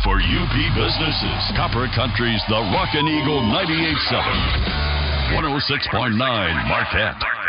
for UP businesses. Copper Country's The Rockin' Eagle 98.7. 106.9 Marquette.